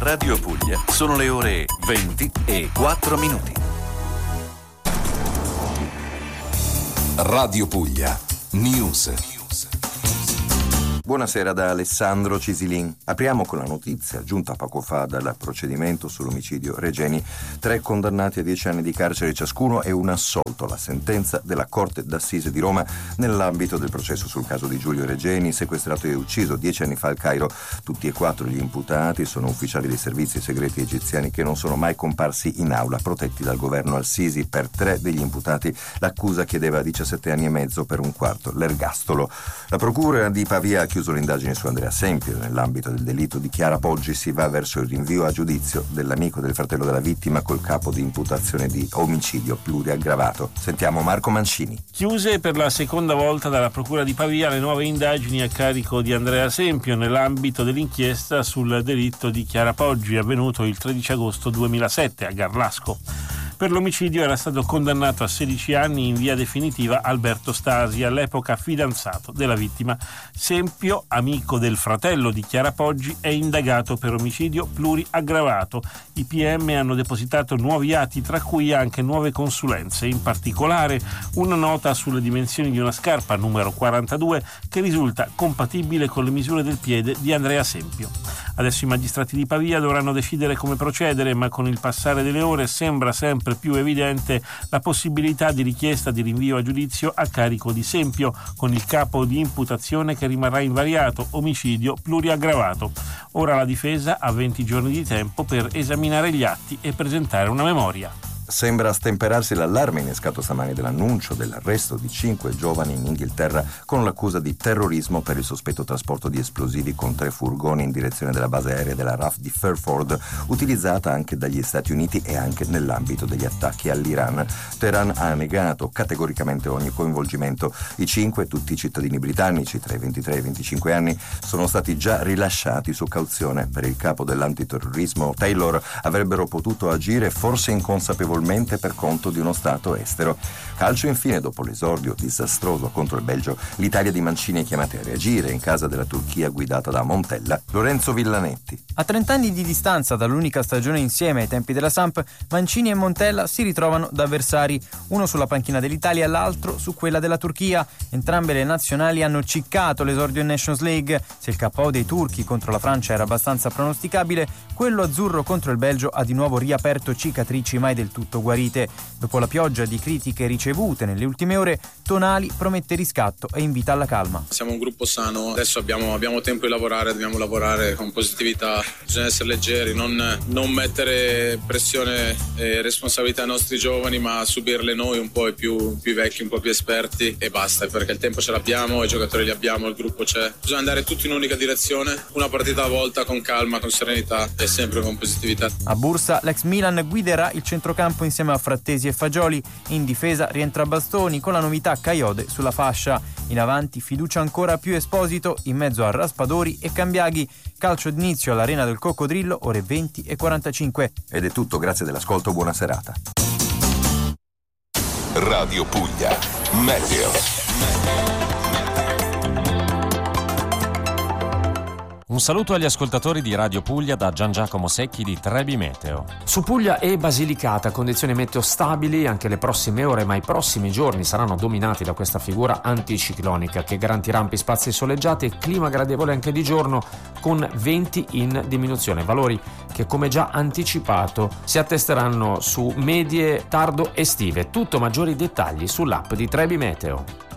Radio Puglia sono le ore 20:04. Radio Puglia News. Buonasera da Alessandro Cisilin. Apriamo con la notizia giunta poco fa dal procedimento sull'omicidio Regeni. 3 condannati a 10 anni di carcere ciascuno e un assolto. La sentenza della Corte d'Assise di Roma nell'ambito del processo sul caso di Giulio Regeni, sequestrato e ucciso 10 anni fa al Cairo. Tutti e 4 gli imputati sono ufficiali dei servizi segreti egiziani che non sono mai comparsi in aula, protetti dal governo al-Sisi. Per 3 degli imputati l'accusa chiedeva 17 anni e mezzo, per un quarto l'ergastolo. La procura di Pavia ha chiuso l'indagine su Andrea Sempio. Nell'ambito del delitto di Chiara Poggi si va verso il rinvio a giudizio dell'amico del fratello della vittima col capo di imputazione di omicidio pluriaggravato. Sentiamo Marco Mancini. Chiuse per la seconda volta dalla procura di Pavia le nuove indagini a carico di Andrea Sempio nell'ambito dell'inchiesta sul delitto di Chiara Poggi avvenuto il 13 agosto 2007 a Garlasco. Per l'omicidio era stato condannato a 16 anni in via definitiva Alberto Stasi, all'epoca fidanzato della vittima. Sempio, amico del fratello di Chiara Poggi, è indagato per omicidio pluriaggravato. I PM hanno depositato nuovi atti, tra cui anche nuove consulenze, in particolare una nota sulle dimensioni di una scarpa numero 42 che risulta compatibile con le misure del piede di Andrea Sempio. Adesso i magistrati di Pavia dovranno decidere come procedere, ma con il passare delle ore sembra sempre più evidente la possibilità di richiesta di rinvio a giudizio a carico di Sempio, con il capo di imputazione che rimarrà invariato: omicidio pluriaggravato. Ora la difesa ha 20 giorni di tempo per esaminare gli atti e presentare una memoria. Sembra stemperarsi l'allarme innescato stamani dall'annuncio dell'arresto di 5 giovani in Inghilterra con l'accusa di terrorismo per il sospetto trasporto di esplosivi con 3 furgoni in direzione della base aerea della RAF di Fairford, utilizzata anche dagli Stati Uniti e anche nell'ambito degli attacchi all'Iran. Teheran ha negato categoricamente ogni coinvolgimento. I 5, tutti cittadini britannici tra i 23 e i 25 anni, sono stati già rilasciati su cauzione. Per il capo dell'antiterrorismo Taylor avrebbero potuto agire forse inconsapevolmente per conto di uno Stato estero. Calcio infine, dopo l'esordio disastroso contro il Belgio, l'Italia di Mancini è chiamata a reagire in casa della Turchia guidata da Montella. Lorenzo Villanetti. A 30 anni di distanza dall'unica stagione insieme ai tempi della Samp, Mancini e Montella si ritrovano da avversari, uno sulla panchina dell'Italia e l'altro su quella della Turchia. Entrambe le nazionali hanno ciccato l'esordio in Nations League. Se il KO dei turchi contro la Francia era abbastanza pronosticabile, quello azzurro contro il Belgio ha di nuovo riaperto cicatrici mai del tutto guarite. Dopo la pioggia di critiche ricevute nelle ultime ore, Tonali promette riscatto e invita alla calma. Siamo un gruppo sano, adesso abbiamo tempo di lavorare, dobbiamo lavorare con positività, bisogna essere leggeri, non mettere pressione e responsabilità ai nostri giovani, ma subirle noi, un po' i più vecchi, un po' più esperti, e basta, perché il tempo ce l'abbiamo, i giocatori li abbiamo, il gruppo c'è. Bisogna andare tutti in un'unica direzione, una partita alla volta, con calma, con serenità e sempre con positività. A Bursa l'ex Milan guiderà il centrocampo insieme a Frattesi e Fagioli. In difesa rientra Bastoni con la novità Caiode sulla fascia. In avanti fiducia ancora più Esposito, in mezzo a Raspadori e Cambiaghi. Calcio d'inizio all'Arena del Coccodrillo, ore 20:45. Ed è tutto, grazie dell'ascolto, buona serata. Radio Puglia Meteo. Un saluto agli ascoltatori di Radio Puglia da Gian Giacomo Secchi di Trebi Meteo. Su Puglia e Basilicata condizioni meteo stabili anche le prossime ore, ma i prossimi giorni saranno dominati da questa figura anticiclonica che garantirà ampi spazi soleggiati e clima gradevole anche di giorno, con venti in diminuzione, valori che, come già anticipato, si attesteranno su medie tardo estive. Tutto maggiori dettagli sull'app di Trebi Meteo.